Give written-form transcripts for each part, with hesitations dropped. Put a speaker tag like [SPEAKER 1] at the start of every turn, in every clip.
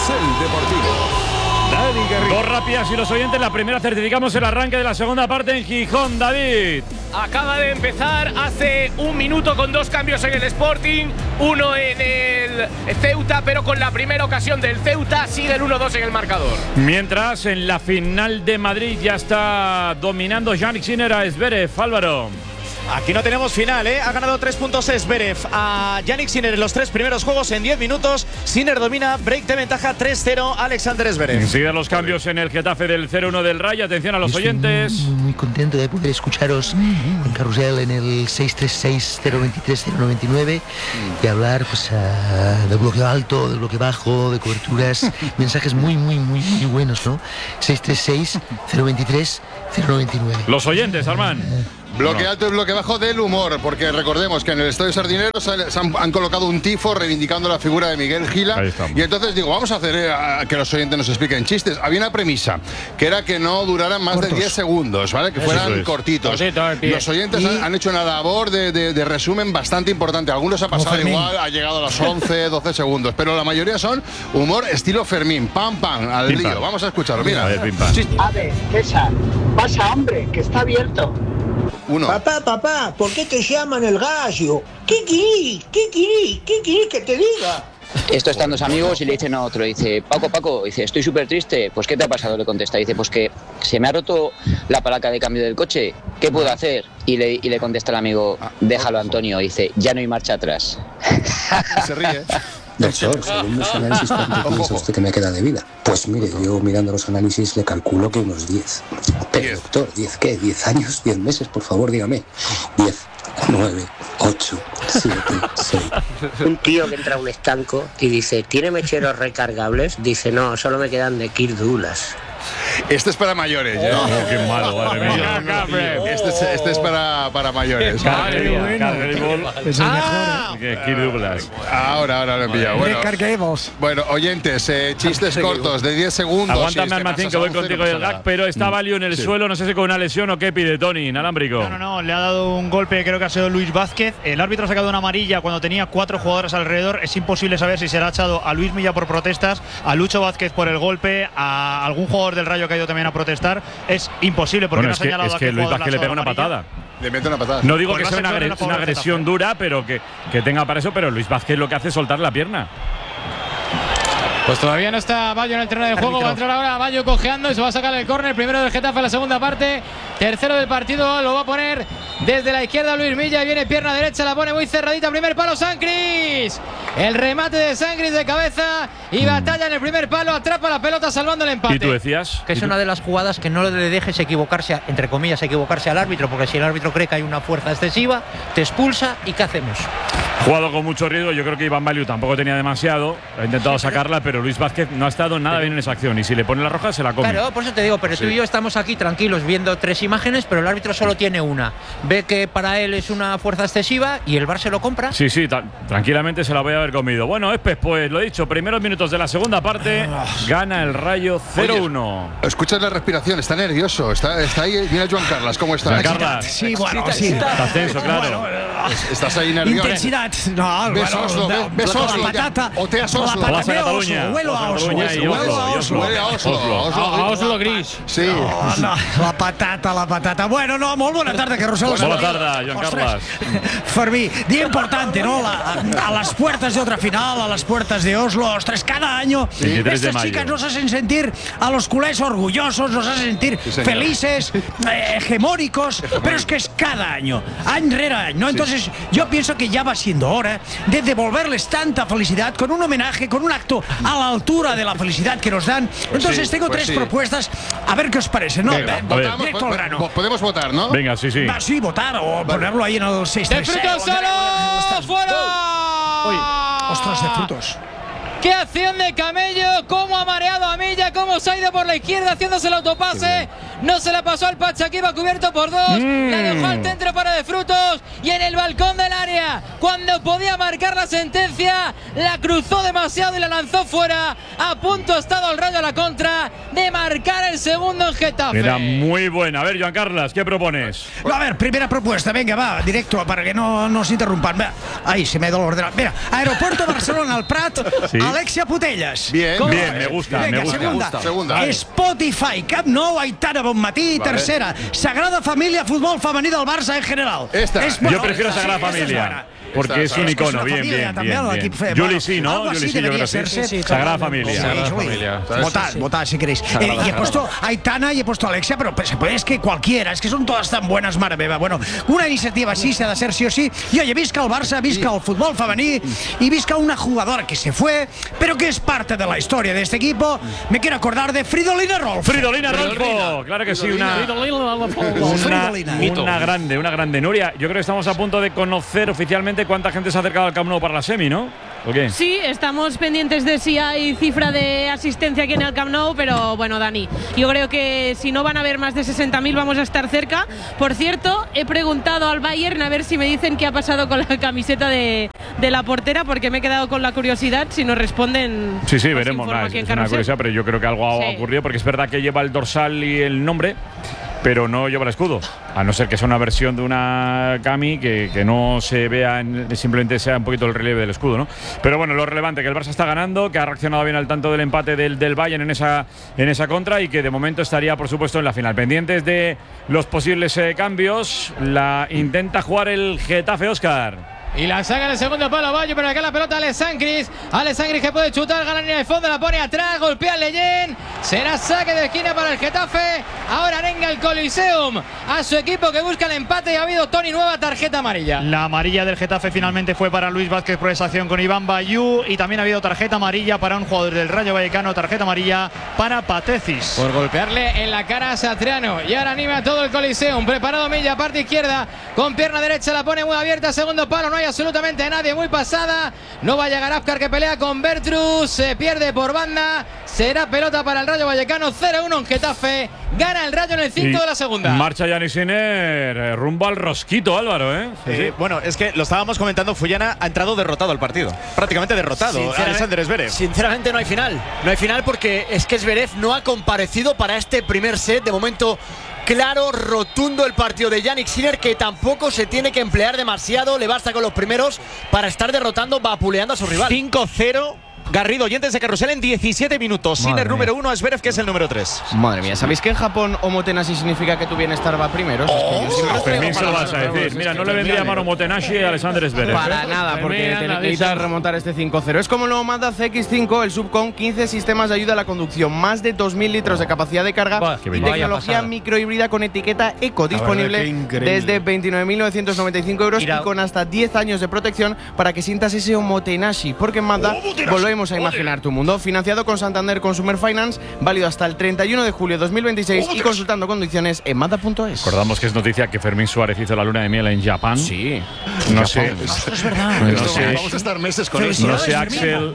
[SPEAKER 1] Carrusel Deportivo. Dani Garrido.
[SPEAKER 2] Dos rápidas y los oyentes. La primera certificamos el arranque de la segunda parte en Gijón. David.
[SPEAKER 3] Acaba de empezar hace un minuto con dos cambios en el Sporting. Uno en el Ceuta, pero con la primera ocasión del Ceuta sigue el 1-2 en el marcador.
[SPEAKER 2] Mientras en la final de Madrid ya está dominando Jannik Sinner a Zverev. Álvaro.
[SPEAKER 4] Aquí no tenemos final, ¿eh? Ha ganado 3 puntos Zverev a Jannik Sinner en los 3 primeros juegos en 10 minutos. Sinner domina, break de ventaja 3-0 Alexander Zverev.
[SPEAKER 2] Enseguida los cambios en el Getafe del 0-1 del Rayo. Atención a los oyentes.
[SPEAKER 5] Muy contento de poder escucharos en Carrusel en el 636-023-099 y hablar pues de bloque alto, de bloque bajo, de coberturas, mensajes muy buenos, ¿no? 636-023-099.
[SPEAKER 2] Los oyentes, Armán.
[SPEAKER 6] Bloque alto y bloque bajo del humor, porque recordemos que en el Estadio Sardinero han colocado un tifo reivindicando la figura de Miguel Gila. Y entonces digo, vamos a hacer que los oyentes nos expliquen chistes. Había una premisa, que era que no duraran más de 10 segundos, ¿vale? Que fueran cortitos. Los oyentes han hecho una labor de resumen bastante importante. Algunos ha pasado igual, ha llegado a los 11, 12 segundos, pero la mayoría son humor estilo Fermín. Pam, pam, al lío. Vamos a escucharlo, mira.
[SPEAKER 7] A ver, César, pasa, hombre, que está abierto.
[SPEAKER 6] Uno.
[SPEAKER 7] Papá, ¿por qué te llaman el gallo? ¿Qué querís que te diga?
[SPEAKER 8] Esto están dos amigos y le dicen a otro, dice, Paco, dice, estoy súper triste. Pues, ¿qué te ha pasado? Le contesta, dice, pues que se me ha roto la palanca de cambio del coche. ¿Qué puedo hacer? Y le contesta el amigo, déjalo, Antonio. Dice, ya no hay marcha atrás.
[SPEAKER 6] Se ríe.
[SPEAKER 9] Doctor, según los análisis, ¿cuánto piensa usted que me queda de vida? Pues mire, yo mirando los análisis le calculo que unos 10. Pero doctor, ¿10 qué? ¿10 años? ¿10 meses? Por favor, dígame. 10, 9, 8, 7, 6.
[SPEAKER 10] Un tío que entra a un estanco y dice, ¿tiene mecheros recargables? Dice, no, solo me quedan de Kirk Douglas.
[SPEAKER 6] Este es para mayores, ¿eh?
[SPEAKER 2] Qué malo, madre mía.
[SPEAKER 6] Este es para mayores.
[SPEAKER 11] Es el mejor.
[SPEAKER 2] Kirk Douglas.
[SPEAKER 6] Ahora lo he pillado. Bueno, oyentes, chistes cortos de 10 segundos.
[SPEAKER 2] Aguántame, Almacín, que voy contigo del gag, pero está Valio en el suelo, no sé si con una lesión o qué pide Tony, inalámbrico.
[SPEAKER 12] No, le ha dado un golpe, creo que ha sido Luis Vázquez. El árbitro ha sacado una amarilla cuando tenía 4 jugadores alrededor. Es imposible saber si será echado a Luis Milla por protestas, a Lucho Vázquez por el golpe, a algún jugador del Rayo que ha ido también a protestar. Es imposible porque no ha señalado
[SPEAKER 2] es que Luis Vázquez le pega una patada.
[SPEAKER 6] Le mete una patada.
[SPEAKER 2] No digo que sea una agresión dura, pero que tenga para eso, pero Luis Vázquez lo que hace es soltar la pierna.
[SPEAKER 13] Pues todavía no está Bayo en el terreno de juego. Va a entrar ahora Bayo cojeando y se va a sacar el córner. Primero del Getafe en la segunda parte. Tercero del partido. Lo va a poner desde la izquierda Luis Milla. Y viene pierna derecha. La pone muy cerradita. Primer palo Sancris. El remate de Sancris de cabeza. Y batalla en el primer palo. Atrapa la pelota salvando el empate.
[SPEAKER 2] ¿Y tú decías?
[SPEAKER 14] Que es una de las jugadas que no le dejes equivocarse, entre comillas, equivocarse al árbitro. Porque si el árbitro cree que hay una fuerza excesiva, te expulsa. ¿Y qué hacemos?
[SPEAKER 2] Jugado con mucho riesgo. Yo creo que Iván Baliu tampoco tenía demasiado. Ha intentado sacarla, pero Luis Vázquez no ha estado nada bien en esa acción. Y si le pone la roja, se la come.
[SPEAKER 14] Claro, por eso te digo, pero tú y yo estamos aquí tranquilos viendo 3 imágenes, pero el árbitro solo tiene una. Ve que para él es una fuerza excesiva y el VAR se lo compra.
[SPEAKER 2] Sí, tranquilamente se la voy a haber comido. Bueno, Espes, pues lo dicho, primeros minutos de la segunda parte, gana el Rayo 0-1.
[SPEAKER 6] Escuchas la respiración, está nervioso. Está ahí, mira Joan Carlas, ¿cómo está?
[SPEAKER 2] Joan Carlas.
[SPEAKER 11] Sí, bueno, sí.
[SPEAKER 2] Está tenso, claro.
[SPEAKER 6] Estás ahí nervioso.
[SPEAKER 11] Intensidad. No,
[SPEAKER 6] ves Oslo, ves Oslo.
[SPEAKER 11] La patata.
[SPEAKER 6] O te has Oslo.
[SPEAKER 2] Vas a Cataluña.
[SPEAKER 11] Huelo a Oslo.
[SPEAKER 6] Huele a
[SPEAKER 13] Oslo gris.
[SPEAKER 6] Sí.
[SPEAKER 11] La patata. Bueno, no, molt bona tarda, Carrusel.
[SPEAKER 2] Bona tarda, Joan Carles.
[SPEAKER 11] Fermí, día importante, ¿no? A las puertas de otra final, a las puertas de Oslo. Ostras, cada año estas chicas nos hacen sentir a los culés orgullosos, nos hacen sentir felices, hegemónicos, pero es que es cada año, año rere año, ¿no? Entonces yo pienso que ya va siendo hora de devolverles tanta felicidad con un homenaje, con un acto a la altura de la felicidad que nos dan. Entonces tengo 3 propuestas, a ver qué os parece, ¿no?
[SPEAKER 6] Venga,
[SPEAKER 11] directo al grano.
[SPEAKER 6] Podemos votar, ¿no?
[SPEAKER 2] Venga, sí.
[SPEAKER 11] Sí, votar o ponerlo ahí en el 636.
[SPEAKER 13] ¡De frutos solo! ¡Fuera!
[SPEAKER 11] Ostras, de frutos.
[SPEAKER 13] ¡Qué acción de Camello! ¡Cómo ha mareado a Milla! ¿Cómo se ha ido por la izquierda haciéndose el autopase? No se la pasó al Pacha, que iba cubierto por 2. La dejó al centro para de frutos. y en el balcón del área, cuando podía marcar la sentencia, la cruzó demasiado y la lanzó fuera. A punto ha estado el Rayo a la contra de marcar el segundo en Getafe.
[SPEAKER 2] Era muy buena. A ver, Joan Carlos, ¿qué propones?
[SPEAKER 11] A ver, primera propuesta, venga, va, directo, para que no nos interrumpan. Ahí se me da el ordenador. Mira, Aeropuerto Barcelona al Prat,
[SPEAKER 2] ¿Sí?
[SPEAKER 11] Alexia Putellas.
[SPEAKER 6] Bien,
[SPEAKER 2] bien, me gusta.
[SPEAKER 11] Venga,
[SPEAKER 2] me gusta.
[SPEAKER 11] segunda. Spotify, Camp Nou, Aitana Bonmatí, tercera. Sagrada Familia, fútbol femení del Barça en general.
[SPEAKER 2] Yo prefiero Sagrada Familia. Porque es un icono, bien. Juli sí, ¿no? Juli sí, yo creo que sí. Sagrada Familia.
[SPEAKER 11] Votad si queréis. Y he puesto Aitana y he puesto Alexia, pero es que cualquiera, es que son todas tan buenas, mare meva. Bueno, una iniciativa así se ha de ser sí o sí. Y oye, visca el Barça, visca el fútbol femení y visca una jugadora que se fue, pero que es parte de la historia de este equipo. Me quiero acordar de Fridolina Rolfo.
[SPEAKER 2] Fridolina Rolfo, claro que sí, una grande. Nuria, yo creo que estamos a punto de conocer oficialmente cuánta gente se ha acercado al Camp Nou para la semi, ¿no? ¿O qué?
[SPEAKER 15] Sí, estamos pendientes de si hay cifra de asistencia aquí en el Camp Nou, pero bueno, Dani, yo creo que si no van a haber más de 60.000 vamos a estar cerca. Por cierto, he preguntado al Bayern a ver si me dicen qué ha pasado con la camiseta de la portera, porque me he quedado con la curiosidad. Si nos responden,
[SPEAKER 2] sí, veremos. Es una curiosidad, pero yo creo que algo ha ocurrido, porque es verdad que lleva el dorsal y el nombre, pero no lleva el escudo, a no ser que sea una versión de una cami que no se vea, simplemente sea un poquito el relieve del escudo, ¿no? Pero bueno, lo relevante, que el Barça está ganando, que ha reaccionado bien al tanto del empate del Bayern en esa contra, y que de momento estaría, por supuesto, en la final. Pendientes de los posibles cambios, la intenta jugar el Getafe, Óscar.
[SPEAKER 13] Y la saca en el segundo palo, Bayo, pero acá la pelota Alessandris que puede chutar, gana la línea de fondo, la pone atrás, golpea al Leyen. Será saque de esquina para el Getafe. Ahora arenga el Coliseum a su equipo, que busca el empate, y ha habido Toni nueva tarjeta amarilla.
[SPEAKER 12] La amarilla del Getafe finalmente fue para Luis Vázquez por esa acción con Iván Bayú, y también ha habido tarjeta amarilla para un jugador del Rayo Vallecano, tarjeta amarilla para Patecis.
[SPEAKER 13] Por golpearle en la cara a Satriano. Y ahora anima a todo el Coliseum. Preparado Milla, parte izquierda, con pierna derecha la pone muy abierta, segundo palo, no hay absolutamente nadie, muy pasada. No va a llegar Apcar, que pelea con Bertrus, se pierde por banda. Será pelota para el Rayo Vallecano, 0-1 en Getafe. Gana el Rayo en el 5 de la segunda.
[SPEAKER 2] Marcha Yannick Sinner rumbo al rosquito, Álvaro, ¿eh?
[SPEAKER 4] Sí. Bueno, es que lo estábamos comentando, Fullana ha entrado derrotado al partido. Prácticamente derrotado, Alexander Zverev.
[SPEAKER 16] Sinceramente no hay final. No hay final porque es que Zverev no ha comparecido para este primer set. De momento, claro, rotundo el partido de Yannick Sinner, que tampoco se tiene que emplear demasiado. Le basta con los primeros para estar derrotando, vapuleando a su rival.
[SPEAKER 4] 5-0. Garrido, oyentes de Carrusel en 17 minutos. Sinner número 1, Zverev, que es el número 3.
[SPEAKER 17] Madre mía, ¿sabéis que en Japón Omotenashi significa que tu bienestar va primero?
[SPEAKER 2] Fermín se lo vas a decir. Mira, no le vendría a mano Omotenashi a Alexander Zverev.
[SPEAKER 17] Para nada, porque necesitas remontar este 5-0. Es como el nuevo Mazda CX-5, el sub con 15 sistemas de ayuda a la conducción, más de 2.000 litros de capacidad de carga y tecnología microhíbrida con etiqueta eco, disponible desde 29.995 euros y con hasta 10 años de protección para que sientas ese Omotenashi. Porque en Mazda volvemos a imaginar tu mundo. Financiado con Santander Consumer Finance, válido hasta el 31 de julio de 2026 y consultando condiciones en Mazda.es.
[SPEAKER 2] Recordamos que es noticia que Fermín Suárez hizo la luna de miel en Japón.
[SPEAKER 17] Sí.
[SPEAKER 2] No sé.
[SPEAKER 11] Es verdad.
[SPEAKER 2] No sé.
[SPEAKER 6] Vamos a estar meses con eso.
[SPEAKER 2] No sé, Axel.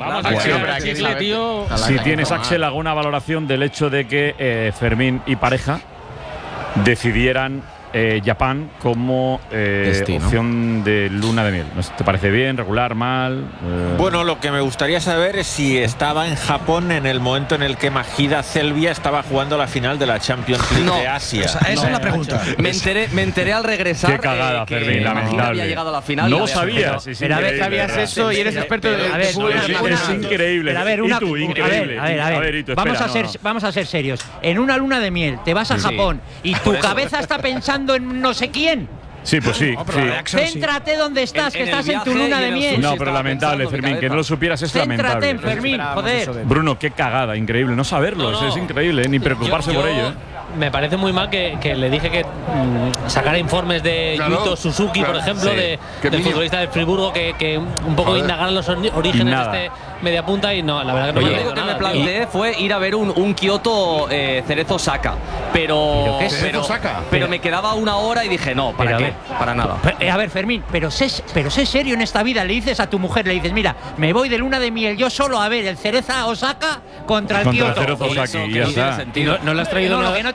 [SPEAKER 2] Si tienes, Axel, alguna valoración del hecho de que Fermín y pareja decidieran Japón como opción de luna de miel. ¿Te parece bien, regular, mal?
[SPEAKER 18] Bueno, lo que me gustaría saber es si estaba en Japón en el momento en el que Majida Selvia estaba jugando la final de la Champions League de Asia.
[SPEAKER 11] Esa es la pregunta.
[SPEAKER 16] Me enteré al regresar.
[SPEAKER 2] Qué cagada, Fermín, lamentable.
[SPEAKER 16] Había llegado a la final.
[SPEAKER 2] No lo sabías.
[SPEAKER 17] Pero a ver, sabías eso y eres experto de
[SPEAKER 2] es increíble.
[SPEAKER 14] Pero a ver,
[SPEAKER 2] increíble.
[SPEAKER 14] A ver, vamos a ser serios. En una luna de miel te vas a Japón y tu cabeza está pensando en no sé quién.
[SPEAKER 2] Sí, pues sí.
[SPEAKER 14] Céntrate donde estás, que estás en tu luna de miel.
[SPEAKER 2] No, pero lamentable, Fermín, que no lo supieras es lamentable.
[SPEAKER 14] Céntrate, Fermín, joder.
[SPEAKER 2] Bruno, qué cagada, increíble. No saberlo, es increíble, ni preocuparse por ello.
[SPEAKER 19] Me parece muy mal que le dije que sacara informes de Yuito Suzuki, por ejemplo, del futbolista del Friburgo, que un poco indagaran los orígenes de este mediapunta, y no, la verdad que no.
[SPEAKER 16] Lo único que me planteé fue ir a ver un Kioto Cerezo Osaka, pero me quedaba una hora y dije no, ¿para qué? Para nada.
[SPEAKER 14] A ver, Fermín, pero sé serio en esta vida. Le dices a tu mujer, le dices, mira, me voy de luna de miel yo solo a ver el Cereza Osaka contra el Kioto.
[SPEAKER 2] Cerezo Osaka, y ya está.
[SPEAKER 19] ¿No le has traído nada?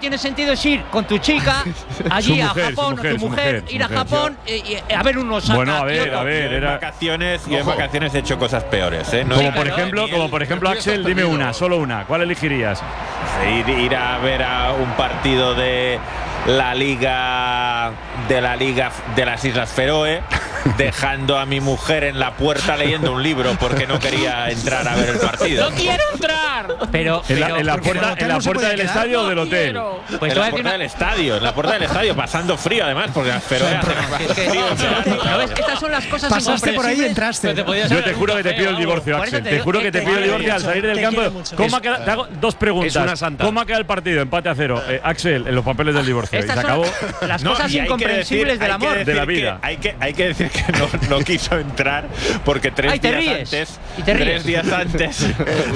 [SPEAKER 14] tiene sentido es ir con tu chica allí a Japón, tu mujer, ir a Japón y a ver unos.
[SPEAKER 2] Bueno, a ver,
[SPEAKER 18] Yo en vacaciones he hecho cosas peores, ¿eh?
[SPEAKER 2] Como por ejemplo, Axel, dime una, solo una. ¿Cuál elegirías?
[SPEAKER 18] Ir a ver a un partido de la Liga de las Islas Feroe, dejando a mi mujer en la puerta leyendo un libro porque no quería entrar a ver el partido.
[SPEAKER 19] ¡No quiero entrar!
[SPEAKER 14] Pero
[SPEAKER 2] en la puerta del estadio o del hotel.
[SPEAKER 14] Pues
[SPEAKER 18] en la puerta del estadio, pasando frío además, porque las Feroe hacen frío.
[SPEAKER 14] ¿No ves? Estas son las cosas
[SPEAKER 11] Pasaste por ahí y entraste.
[SPEAKER 2] Yo te juro que te pido el divorcio, Axel. Te juro que te pido el divorcio al salir del campo. Te hago dos preguntas. ¿Cómo ha quedado el partido? Empate a 0. Axel, en los papeles del divorcio.
[SPEAKER 14] Estas
[SPEAKER 2] se acabó.
[SPEAKER 14] son las cosas incomprensibles del amor.
[SPEAKER 2] De la vida.
[SPEAKER 18] Hay que decir que no quiso entrar porque 3 días antes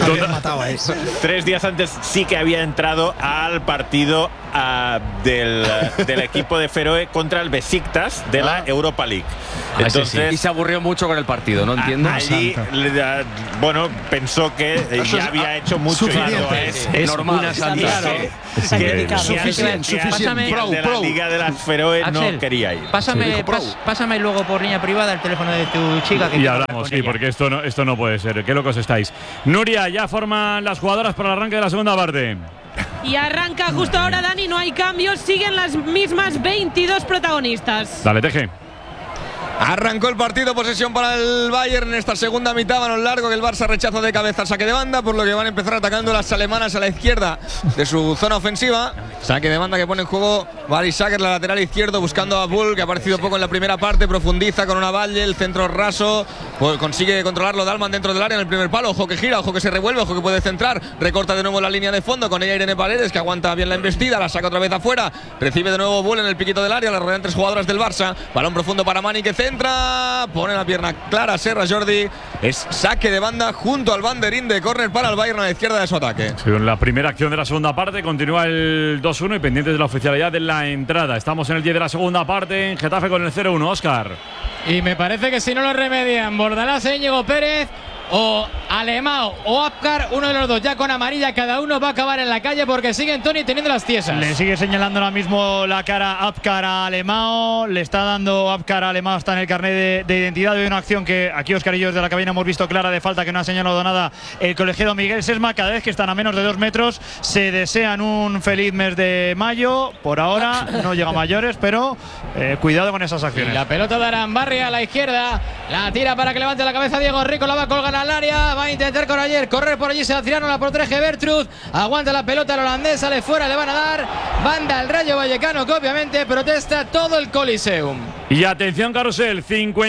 [SPEAKER 18] 3 días antes sí que había entrado al partido del equipo de Feroe contra el Besiktas de la Europa League. Entonces,
[SPEAKER 1] y se aburrió mucho con el partido, no entiendo.
[SPEAKER 18] Allí, pensó que ya había hecho mucho.
[SPEAKER 1] Es normal,
[SPEAKER 18] suficiente. De la Liga de las Feroe no quería ir.
[SPEAKER 14] Pásame luego por línea privada el teléfono de tu chica.
[SPEAKER 2] Y hablamos, sí, porque esto no puede ser. Qué locos estáis. Nuria, ya forman las jugadoras para el arranque de la segunda parte.
[SPEAKER 15] Y arranca justo ahora, Dani, no hay cambios, siguen las mismas 22 protagonistas.
[SPEAKER 2] Dale, Teje.
[SPEAKER 1] Arrancó el partido, posesión para el Bayern en esta segunda mitad, balón largo que el Barça rechaza de cabeza, saque de banda, por lo que van a empezar atacando las alemanas a la izquierda de su zona ofensiva. Saque de banda que pone en juego Bari Sager, la lateral izquierdo, buscando a Bull, que ha aparecido poco en la primera parte, profundiza con una Valle, el centro raso, pues consigue controlarlo Dalman dentro del área en el primer palo, ojo que gira, ojo que se revuelve, ojo que puede centrar, recorta de nuevo la línea de fondo, con ella Irene Paredes, que aguanta bien la embestida, la saca otra vez afuera, recibe de nuevo Bull en el piquito del área, la rodean 3 jugadoras del Barça, balón profundo para Mani que centra, pone la pierna clara Serra Jordi, es saque de banda junto al banderín de córner para el Bayern a la izquierda de su ataque.
[SPEAKER 2] Sí, en la primera acción de la segunda parte continúa el 2-1 y pendientes de la oficialidad de la entrada. Estamos en el 10 de la segunda parte en Getafe con el 0-1, Óscar.
[SPEAKER 13] Y me parece que si no lo remedian Bordalás, Íñigo Pérez o Alemão o Apcar, uno de los dos ya con amarilla cada uno va a acabar en la calle porque siguen Toni teniendo las tiesas.
[SPEAKER 12] Le sigue señalando ahora mismo la cara Apcar a Alemão, le está dando Apcar a Alemão, está en el carnet de identidad de una acción que aquí Óscar y yo desde la cabina hemos visto clara de falta que no ha señalado nada el colegiado Miguel Sesma. Cada vez que están a menos de 2 metros se desean un feliz mes de mayo, por ahora no llega a mayores, pero cuidado con esas acciones.
[SPEAKER 13] Y la pelota de Arambarri a la izquierda, la tira para que levante la cabeza Diego Rico, la va a colgar al área, va a intentar correr por allí, se la tiraron, la protege Bertrud, aguanta la pelota el holandés, sale fuera, le van a dar banda al Rayo Vallecano que obviamente protesta todo el Coliseum.
[SPEAKER 2] Y atención carrusel,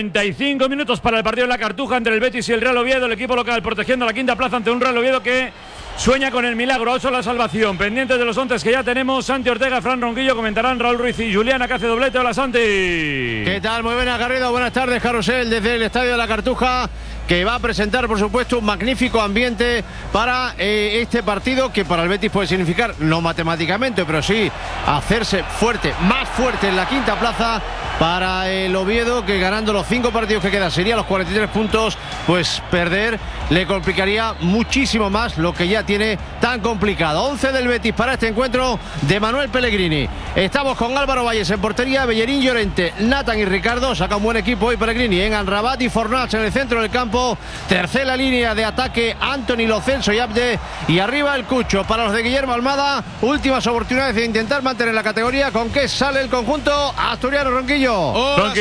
[SPEAKER 2] 55 minutos para el partido en la Cartuja entre el Betis y el Real Oviedo, el equipo local protegiendo la quinta plaza ante un Real Oviedo que sueña con el milagro, 8 la salvación. Pendientes de los 11 que ya tenemos, Santi Ortega, Fran Ronquillo, comentarán Raúl Ruiz y Juliana que hace doblete. Hola Santi.
[SPEAKER 20] ¿Qué tal? Muy buenas Garrido, buenas tardes carrusel desde el Estadio de la Cartuja, que va a presentar por supuesto un magnífico ambiente para este partido que para el Betis puede significar, no matemáticamente, pero sí hacerse fuerte, más fuerte en la quinta plaza. Para el Oviedo, que ganando los 5 partidos que quedan sería los 43 puntos, pues perder le complicaría muchísimo más lo que ya tiene tan complicado. 11 del Betis para este encuentro de Manuel Pellegrini. Estamos con Álvaro Valles en portería, Bellerín, Llorente, Nathan y Ricardo. Saca un buen equipo hoy Pellegrini en Anrabat y Fornals en el centro del campo. Tercera línea de ataque, Anthony, Lo Celso y Abde. Y arriba el Cucho para los de Guillermo Almada. Últimas oportunidades de intentar mantener la categoría. ¿Con qué sale el conjunto asturiano, Ronquillo?
[SPEAKER 21] Hola,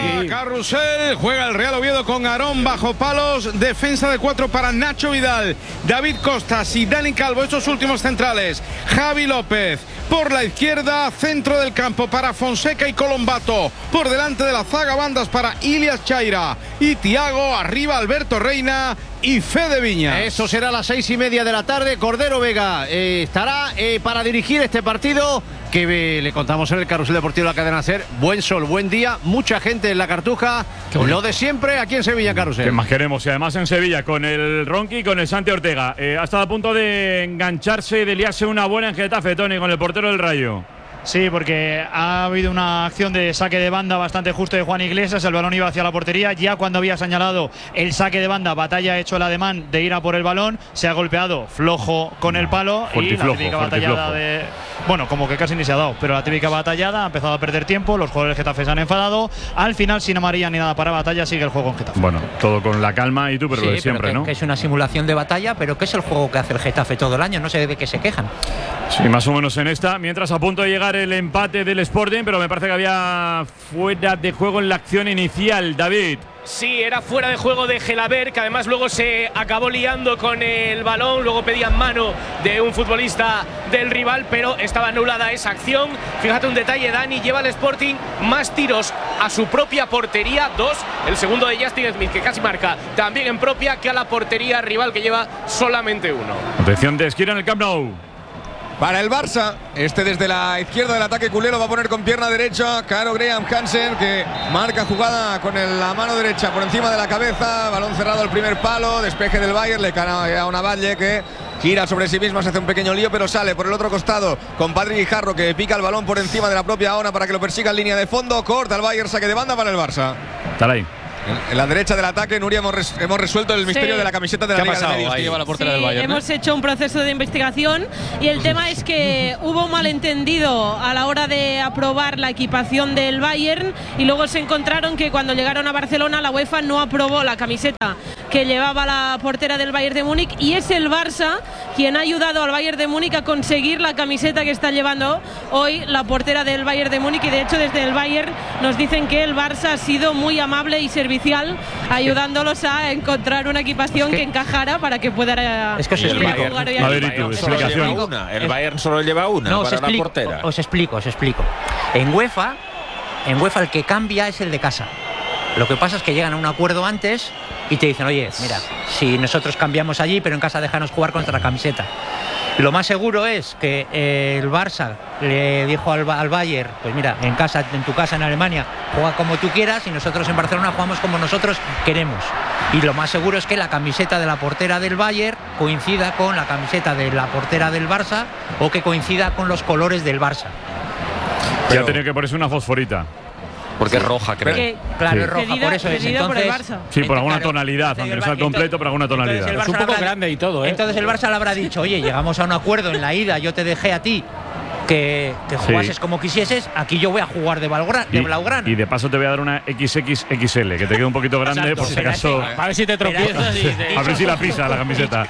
[SPEAKER 21] carrusel, juega el Real Oviedo con Aarón bajo palos, defensa de 4 para Nacho Vidal, David Costas y Dani Calvo, estos últimos centrales. Javi López por la izquierda, centro del campo para Fonseca y Colombato, por delante de la zaga bandas para Ilias Chaira y Tiago, arriba Alberto Reina y Fede Viña.
[SPEAKER 20] Eso será a las 6:30 de la tarde. Cordero Vega estará para dirigir este partido que le contamos en el carrusel deportivo de la cadena SER. Buen sol, buen día, mucha gente en la Cartuja. Lo de siempre aquí en Sevilla, carrusel.
[SPEAKER 2] ¿Qué más queremos? Y además en Sevilla con el Ronqui y con el Santi Ortega. Ha estado a punto de engancharse y de liarse una buena en Getafe, Toni, con el portero del Rayo.
[SPEAKER 12] Sí, porque ha habido una acción de saque de banda bastante justo de Juan Iglesias. El balón iba hacia la portería. Ya cuando había señalado el saque de banda, Batalla ha hecho el ademán de ir a por el balón. Se ha golpeado flojo con el palo. Y la típica batallada de. Bueno, como que casi ni se ha dado, pero la típica batallada ha empezado a perder tiempo. Los jugadores de Getafe se han enfadado. Al final, sin amarilla ni nada para Batalla, sigue el juego en Getafe.
[SPEAKER 2] Bueno, todo con la calma y tú, pero
[SPEAKER 14] sí,
[SPEAKER 2] lo de siempre,
[SPEAKER 14] pero
[SPEAKER 2] ¿no?
[SPEAKER 14] Que es una simulación de batalla, pero que es el juego que hace el Getafe todo el año. No sé de qué se quejan.
[SPEAKER 2] Sí, más o menos en esta. Mientras a punto de llegar el empate del Sporting, pero me parece que había fuera de juego en la acción inicial, David.
[SPEAKER 3] Sí, era fuera de juego de Gelabert, que además luego se acabó liando con el balón, luego pedían mano de un futbolista del rival, pero estaba anulada esa acción. Fíjate un detalle, Dani, lleva al Sporting más tiros a su propia portería, 2, el segundo de Justin Smith, que casi marca también en propia, que a la portería rival, que lleva solamente 1.
[SPEAKER 2] Atención de esquina en el Camp Nou.
[SPEAKER 1] Para el Barça, desde la izquierda del ataque culé lo va a poner con pierna derecha. Caro Graham Hansen, que marca jugada con la mano derecha por encima de la cabeza. Balón cerrado al primer palo, despeje del Bayern, le cae a una Valle que gira sobre sí misma, se hace un pequeño lío, pero sale por el otro costado con Padre Guijarro, que pica el balón por encima de la propia Ona para que lo persiga en línea de fondo. Corta el Bayern, saque de banda para el Barça.
[SPEAKER 2] Está ahí.
[SPEAKER 1] En la derecha del ataque, Nuria, hemos resuelto el misterio de la camiseta de la Liga de Medios que lleva la portera del Bayern.
[SPEAKER 15] Hemos hecho un proceso de investigación y el tema es que hubo un malentendido a la hora de aprobar la equipación del Bayern y luego se encontraron que cuando llegaron a Barcelona la UEFA no aprobó la camiseta que llevaba la portera del Bayern de Múnich y es el Barça quien ha ayudado al Bayern de Múnich a conseguir la camiseta que está llevando hoy la portera del Bayern de Múnich y de hecho desde el Bayern nos dicen que el Barça ha sido muy amable y servicial ayudándolos a encontrar una equipación que encajara para que pueda
[SPEAKER 18] jugar hoy. El Bayern solo lleva una para la portera.
[SPEAKER 14] Os explico. En UEFA el que cambia es el de casa. Lo que pasa es que llegan a un acuerdo antes y te dicen, oye, mira, si nosotros cambiamos allí, pero en casa déjanos jugar contra la camiseta. Lo más seguro es que el Barça le dijo al Bayern, pues mira, en tu casa en Alemania, juega como tú quieras y nosotros en Barcelona jugamos como nosotros queremos. Y lo más seguro es que la camiseta de la portera del Bayern coincida con la camiseta de la portera del Barça o que coincida con los colores del Barça.
[SPEAKER 2] Ya ha tenido que ponerse una fosforita.
[SPEAKER 18] Porque es roja, creo.
[SPEAKER 14] Claro, es roja, por eso es. Entonces,
[SPEAKER 15] por el Barça.
[SPEAKER 2] Sí, por alguna tonalidad, aunque no sea completo, pero alguna tonalidad.
[SPEAKER 19] Es un poco grande y todo, ¿eh?
[SPEAKER 14] Entonces el Barça le habrá dicho, oye, llegamos a un acuerdo en la ida, yo te dejé a ti que jugases como quisieses, aquí yo voy a jugar de blaugrana.
[SPEAKER 2] Y de paso te voy a dar una XXXL, que te quede un poquito grande. Exacto, por si acaso.
[SPEAKER 19] A ver si te tropiezas.
[SPEAKER 2] A ver si la pisa la camiseta.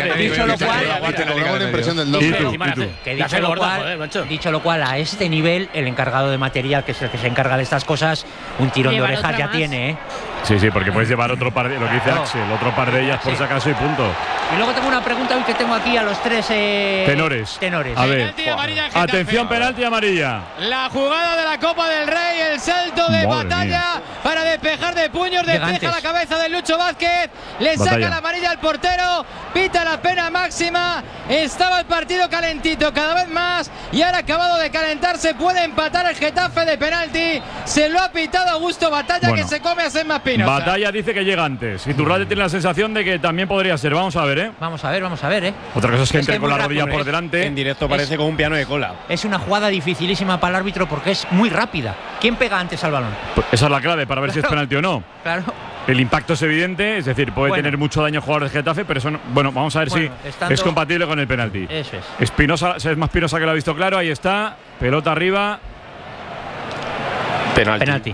[SPEAKER 14] Dicho lo cual, a este nivel, el encargado de material, que es el que se encarga de estas cosas, un tirón de orejas ya tiene, ¿eh?
[SPEAKER 2] Sí, porque puedes llevar otro par de, lo que dice Axel, otro par de ellas por si acaso y punto.
[SPEAKER 14] Y luego tengo una pregunta hoy que tengo aquí a los tres
[SPEAKER 2] tenores.
[SPEAKER 14] A
[SPEAKER 2] ver, atención, penalti amarilla.
[SPEAKER 13] La jugada de la Copa del Rey, el salto de Batalla para despejar de puños, despeja la cabeza de Lucho Vázquez, le saca la amarilla al portero, pita la pena máxima, estaba el partido calentito cada vez más y ahora acabado de calentarse, puede empatar el Getafe de penalti, se lo ha pitado Augusto Batalla, que se come a Sema Espinosa.
[SPEAKER 2] Batalla dice que llega antes. Y Turralde tiene la sensación de que también podría ser. Vamos a ver, ¿eh?
[SPEAKER 14] Vamos a ver, ¿eh?
[SPEAKER 2] Otra cosa es que entre con la rodilla por delante.
[SPEAKER 18] En directo parece como un piano de cola.
[SPEAKER 14] Es una jugada dificilísima para el árbitro porque es muy rápida. ¿Quién pega antes al balón?
[SPEAKER 2] Pues esa es la clave para ver si es penalti o no.
[SPEAKER 14] Claro.
[SPEAKER 2] El impacto es evidente, es decir, puede tener mucho daño al jugador de Getafe, pero eso no, vamos a ver si es compatible con el penalti.
[SPEAKER 14] Eso es.
[SPEAKER 2] Espinosa, es más Espinosa que lo ha visto claro, ahí está, pelota arriba.
[SPEAKER 18] Penalti.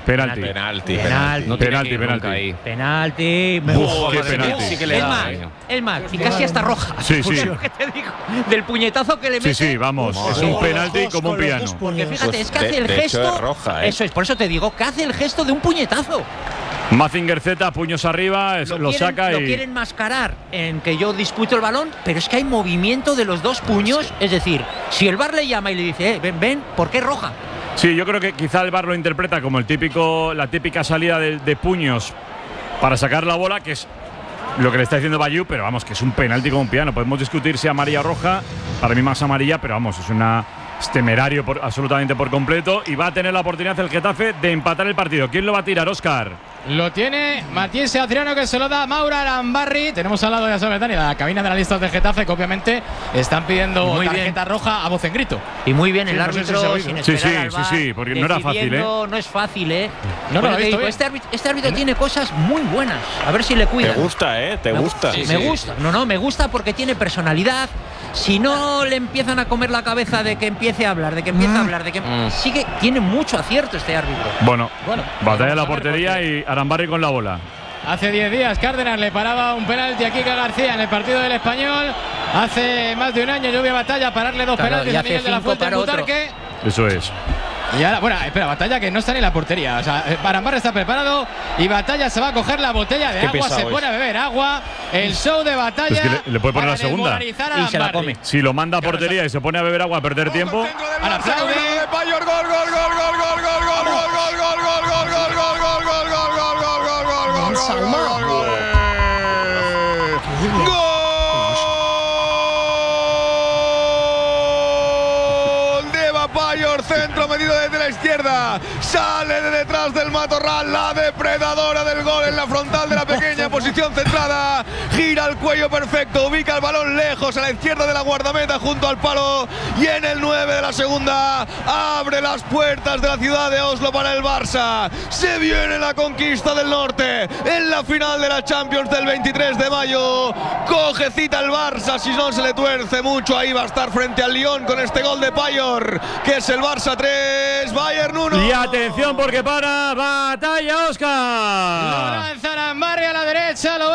[SPEAKER 14] Es más, y casi hasta roja.
[SPEAKER 2] Sí.
[SPEAKER 14] Lo que te digo, del puñetazo que le mete.
[SPEAKER 2] Sí, vamos. Es un penalti como un piano.
[SPEAKER 14] Porque fíjate, es que hace el gesto.
[SPEAKER 18] Es roja, ¿eh?
[SPEAKER 14] Eso es, por eso te digo, que hace el gesto de un puñetazo.
[SPEAKER 2] Mazinger Z, puños arriba, lo saca y.
[SPEAKER 14] Lo quieren mascarar en que yo disputo el balón, pero es que hay movimiento de los dos puños. Sí. Es decir, si el VAR le llama y le dice, ven, ¿por qué roja?
[SPEAKER 2] Sí, yo creo que quizá el VAR lo interpreta como la típica salida de puños para sacar la bola, que es lo que le está diciendo Bayou, pero vamos, que es un penalti como un piano. Podemos discutir si amarilla o roja, para mí más amarilla, pero vamos, es una Es temerario absolutamente por completo y va a tener la oportunidad el Getafe de empatar el partido. ¿Quién lo va a tirar, Óscar?
[SPEAKER 13] Lo tiene Matías Adriano, que se lo da a Maura Arambarri. Tenemos al lado, ya sabes, Dani, la cabina de analistas de Getafe, que obviamente están pidiendo tarjeta roja a voz en grito.
[SPEAKER 14] Y muy bien el árbitro, sin esperar al VAR,
[SPEAKER 2] sí, porque no era fácil,
[SPEAKER 14] no es fácil,
[SPEAKER 13] No, bueno, digo,
[SPEAKER 14] este árbitro tiene cosas muy buenas. A ver si le cuida.
[SPEAKER 18] Te gusta, ¿Te gusta?
[SPEAKER 14] Me gusta. No, me gusta porque tiene personalidad. Si no le empiezan a comer la cabeza de que empiece a hablar, sigue, tiene mucho acierto este árbitro.
[SPEAKER 2] Bueno, batalla de la portería y Arambarri con la bola.
[SPEAKER 13] Hace 10 días Cárdenas le paraba un penalti a Kika García en el partido del Español. Hace más de un año Lluvia Batalla pararle 2 penaltis a Miguel de la Fuente en Butarque.
[SPEAKER 2] Eso es.
[SPEAKER 13] Y ahora, bueno, espera, Batalla que no está ni en la portería. O sea, Arambarri está preparado y Batalla se va a coger la botella de agua, se pone a beber agua. El show de Batalla.
[SPEAKER 2] Es que le puede poner la segunda.
[SPEAKER 14] Y se la come.
[SPEAKER 2] Si lo manda a portería y se pone a beber agua a perder tiempo.
[SPEAKER 1] Ahora aplaude. Gol, gol, gol, gol, gol, gol, gol, gol, gol, gol, gol, gol, gol, gol, gol, gol, gol, Payor, centro medido desde la izquierda, sale de detrás del matorral, la depredadora del gol en la frontal de la pequeña posición centrada, gira el cuello perfecto, ubica el balón lejos a la izquierda de la guardameta junto al palo y en el 9 de la segunda abre las puertas de la ciudad de Oslo para el Barça. Se viene la conquista del norte en la final de la Champions del 23 de mayo. Coge cita el Barça, si no se le tuerce mucho, ahí va a estar frente al Lyon con este gol de Payor, que es el Barça 3, Bayern 1.
[SPEAKER 2] Y atención porque para Batalla, Óscar.
[SPEAKER 13] Lo lanza Arambarri a la derecha, lo